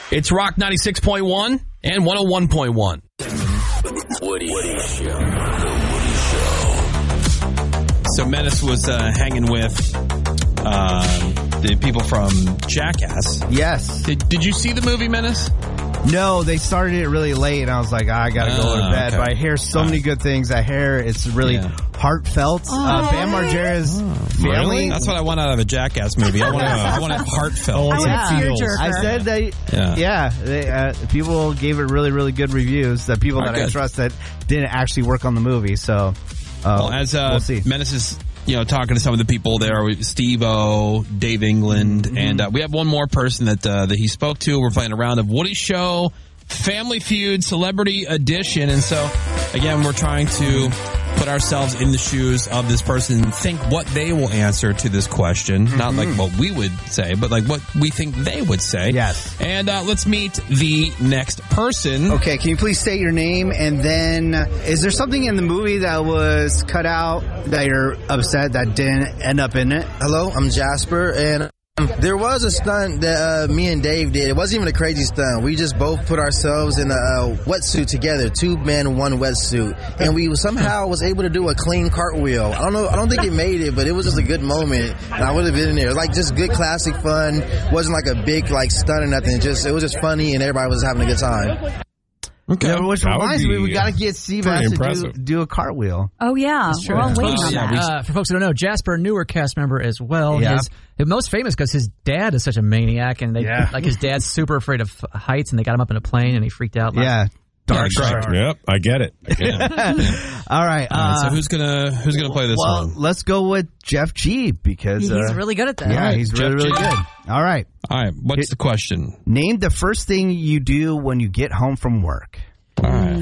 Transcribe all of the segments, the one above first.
It's Rock 96.1 and 101.1. Woody Show. So Menace was hanging with the people from Jackass. Yes. Did you see the movie Menace? No, they started it really late, and I was like, I gotta go to bed. Okay. But I hear so many good things. I hear it's really heartfelt. Bam Margera's family. Really? That's what I want out of a Jackass movie. I want it heartfelt. I said that, people gave it really, really good reviews. That people that I trust that didn't actually work on the movie. So, we'll see. Menace is, talking to some of the people there, Steve-O, Dave England, and we have one more person that he spoke to. We're playing a round of Woody Show, Family Feud, Celebrity Edition, and so, again, we're trying to put ourselves in the shoes of this person and think what they will answer to this question. Not like what we would say, but like what we think they would say. Yes. And let's meet the next person. Okay, can you please state your name, and then is there something in the movie that was cut out that you're upset that didn't end up in it? Hello, I'm Jasper, and there was a stunt that me and Dave did. It wasn't even a crazy stunt. We just both put ourselves in a wetsuit together, 2 men, 1 wetsuit, and we somehow was able to do a clean cartwheel. I don't think it made it, but it was just a good moment, and I would have been in there. Like, just good classic fun. Wasn't like a big stunt or nothing. It was just funny, and everybody was having a good time. Okay. Yeah, which reminds me, we got to get Seabass to do a cartwheel. Oh, yeah. We're all waiting on that. For folks who don't know, Jasper, a newer cast member as well. Yeah. He's most famous because his dad is such a maniac, and his dad's super afraid of heights, and they got him up in a plane, and he freaked out. Dark Star. Yep, I get it. All right. So who's gonna play this one? Let's go with Jeff G because he's really good at that. Yeah, he's really good. All right. What's the question? Name the first thing you do when you get home from work. All right.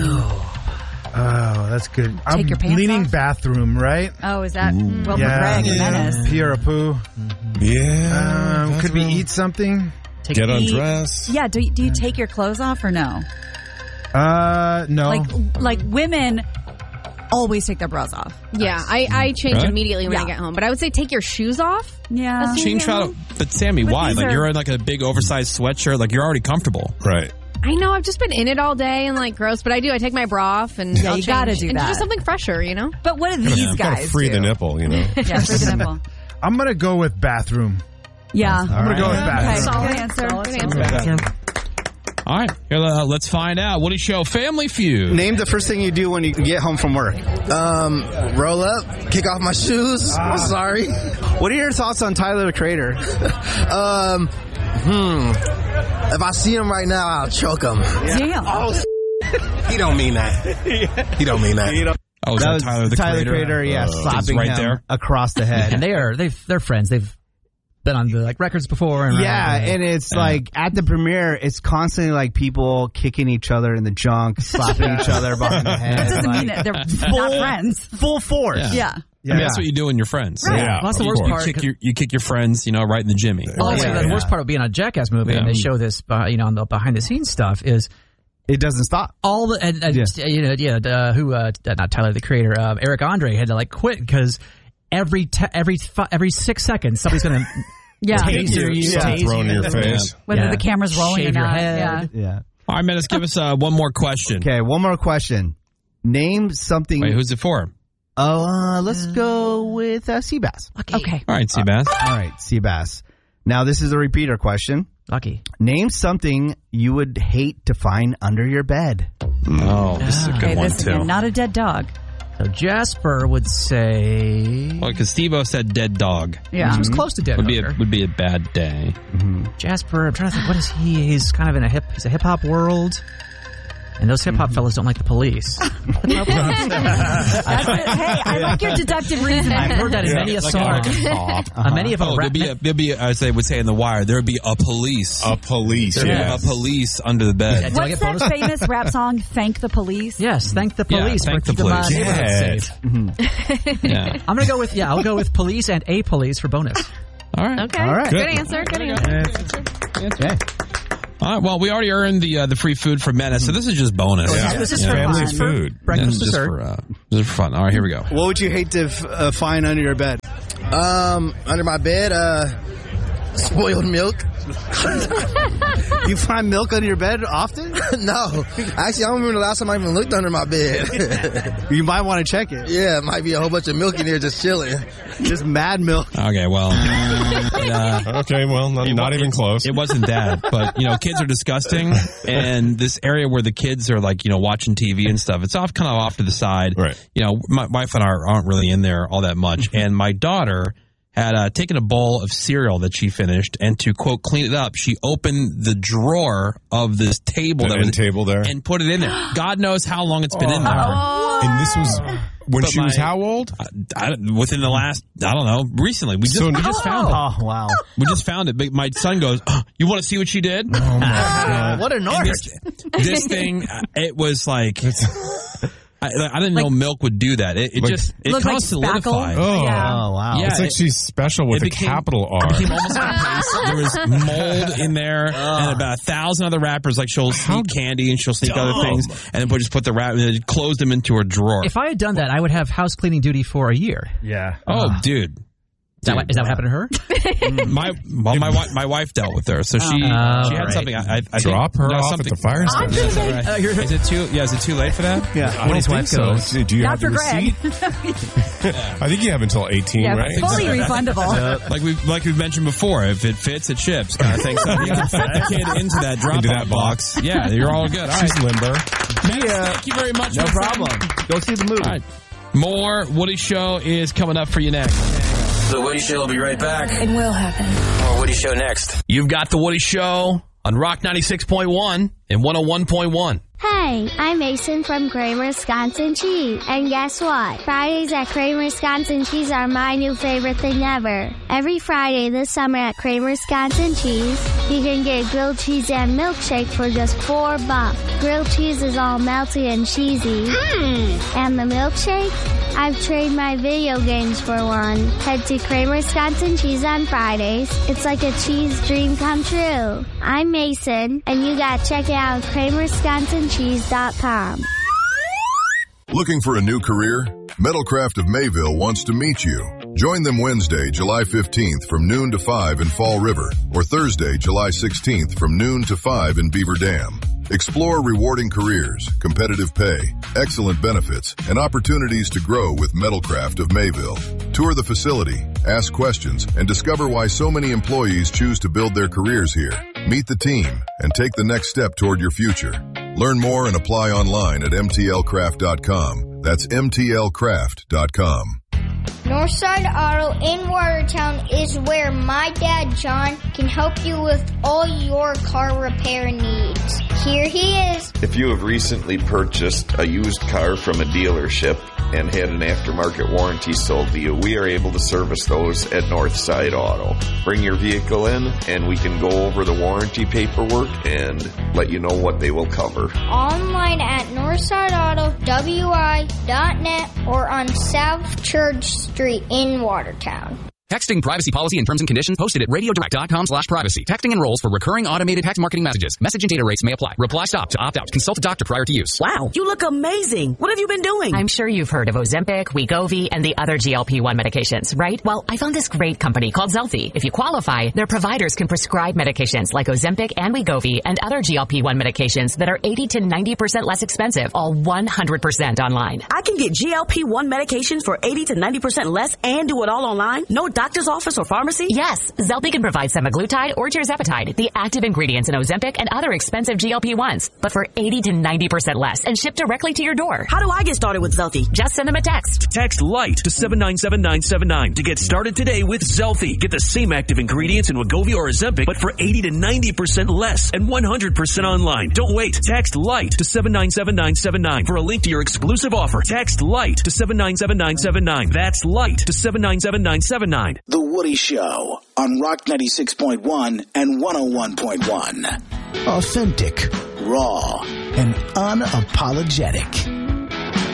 Oh, that's good. Take your pants leaning off? bathroom, right? Oh, is that? Well, for Greg and Menace. Pee or a poo. Yeah. Could we eat something? Get undressed. Yeah. Do you take your clothes off or no? No. Like women always take their bras off. Yeah, I change immediately when I get home. But I would say take your shoes off. Yeah. But Sammy, why? these Like, are- you're in like a big oversized sweatshirt. Like, you're already comfortable. Right. I know, I've just been in it all day and like gross, but I do. I take my bra off and Yeah, I'll you change gotta do and that. just something fresher, But what do these Gotta guys free do? the nipple, Yeah, free the nipple. I'm going to go with bathroom. Yeah. I'm going to go with bathroom. Okay, good answer. Good answer. All right, here, let's find out. Woody Show, Family Feud. Name the first thing you do when you get home from work. Roll up, kick off my shoes. I'm sorry. What are your thoughts on Tyler, the Creator? If I see him right now, I'll choke him. Damn. He don't mean that. He don't mean that. Oh, is that Tyler the Creator? Yeah, slapping right him there across the head. And they're friends. They've been on the records before. And and it's like at the premiere, it's constantly like people kicking each other in the junk, slapping each other behind the head. That doesn't mean it. They're not friends. Full force. Yeah. I mean, that's what you do when you're friends. Right. Yeah, that's the worst part. You kick your friends, right in the Jimmy. Well, the worst part of being on a Jackass movie, and they show this, on the behind the scenes stuff, is it doesn't stop. All the not Tyler the Creator, Eric Andre had to quit because every 6 seconds somebody's going to taser you, thrown in your face, whether the camera's rolling shave or your not. head. Yeah. All right, Menace, give us one more question. Okay, one more question. Name something. Wait, who's it for? Let's go with Seabass. Okay. All right, Seabass. All right, Seabass. Now, this is a repeater question. Lucky. Name something you would hate to find under your bed. Oh, this is a good one, too. Again, not a dead dog. So Jasper would say... Well, because Steve-O said dead dog. Yeah. Which was close to dead would dog. be a bad day. Mm-hmm. Jasper, I'm trying to think, what is he? He's kind of in a hip-hop world. And those hip-hop fellas don't like the police. Hey, I like your deductive reasoning. I've heard that in many a song. Many of them. There'd be, as they would say in The Wire, there'd be a police. A police, a police under the bed. What's that famous rap song, Thank the Police? Yes, thank the police for thank the keeping my police. neighborhood safe. Mm-hmm. Yeah. I'm going to go with, I'll go with police and a police for bonus. All right. Okay. All right. Good answer. Good answer. Okay. All right, well, we already earned the free food for Menace, so this is just bonus. Yeah. This is for family's fun. food. Breakfast, just dessert. for fun. All right, here we go. What would you hate to find under your bed? Under my bed, Spoiled milk. You find milk under your bed often? No. Actually, I don't remember the last time I even looked under my bed. You might want to check it. Yeah, it might be a whole bunch of milk in there just chilling. Just mad milk. Okay, well. Okay, well, not even close. It wasn't that, but, kids are disgusting, and this area where the kids are, watching TV and stuff, it's kind of off to the side. Right. My wife and I aren't really in there all that much, and my daughter had taken a bowl of cereal that she finished, and to, quote, clean it up, she opened the drawer of this table table there and put it in there. God knows how long it's been in there. And this was when she was how old? Within the last, I don't know, recently. We just found it. Oh, wow. We just found it. My son goes, you want to see what she did? Oh, my God. What a narc. This thing, it was like... I didn't know milk would do that. It kind of solidified. Oh, wow. Yeah, it's like she's special with a capital R. It became almost like paste. There was mold in there and about 1,000 other wrappers. Like she'll sneak candy and she'll sneak other things, and then we'll just put the wrap and close them into her drawer. If I had done that, I would have house cleaning duty for a year. Yeah. Oh, dude. Is that what happened to her? My wife dealt with her, so she had something. I drop her off at the fire station. Is it too late for that? Yeah, I don't think so. Do you have a receipt? I think you have until 18, right? Fully refundable. Like we've mentioned before, if it fits, it ships, kind of thing. So you can fit the kid into that box. Yeah, you're all good. All right. She's limber. Thank you very much. No problem. Go see the movie. All right. More Woody Show is coming up for you next. The Woody Show will be right back. It will happen. More Woody Show next. You've got The Woody Show on Rock 96.1 and 101.1. Hey, I'm Mason from Kramer Wisconsin Cheese. And guess what? Fridays at Kramer Wisconsin Cheese are my new favorite thing ever. Every Friday this summer at Kramer Wisconsin Cheese, you can get grilled cheese and milkshake for just $4. Grilled cheese is all melty and cheesy. And the milkshake? I've traded my video games for one. Head to Kramer Wisconsin Cheese on Fridays. It's like a cheese dream come true. I'm Mason, and you gotta check it out at KramerWisconsinCheese.com. Looking for a new career? Metalcraft of Mayville wants to meet you. Join them Wednesday, July 15th from noon to 5 in Fall River, or Thursday, July 16th from noon to 5 in Beaver Dam. Explore rewarding careers, competitive pay, excellent benefits, and opportunities to grow with Metalcraft of Mayville. Tour the facility, ask questions, and discover why so many employees choose to build their careers here. Meet the team and take the next step toward your future. Learn more and apply online at mtlcraft.com. That's mtlcraft.com. Northside Auto in Watertown is where my dad, John, can help you with all your car repair needs. Here he is. If you have recently purchased a used car from a dealership and had an aftermarket warranty sold to you, we are able to service those at Northside Auto. Bring your vehicle in and we can go over the warranty paperwork and let you know what they will cover. Online at northsideauto.wi.net or on South Church Street in Watertown. Texting privacy policy and terms and conditions posted at radiodirect.com/privacy. Texting enrolls for recurring automated text marketing messages. Message and data rates may apply. Reply stop to opt out. Consult a doctor prior to use. Wow, you look amazing. What have you been doing? I'm sure you've heard of Ozempic, Wegovy, and the other GLP-1 medications, right? Well, I found this great company called Zelfie. If you qualify, their providers can prescribe medications like Ozempic and Wegovy and other GLP-1 medications that are 80 to 90% less expensive, all 100% online. I can get GLP-1 medications for 80 to 90% less and do it all online? No doctor's office or pharmacy? Yes, Zelfie can provide semaglutide or tirzepatide, the active ingredients in Ozempic and other expensive GLP-1s, but for 80 to 90% less and shipped directly to your door. How do I get started with Zelfie? Just send them a text. Text LIGHT to 797979 to get started today with Zelfie. Get the same active ingredients in Wegovy or Ozempic, but for 80 to 90% less and 100% online. Don't wait. Text LIGHT to 797979 for a link to your exclusive offer. Text LIGHT to 797979. That's LIGHT to 797979. The Woody Show on Rock 96.1 and 101.1. Authentic, raw, and unapologetic.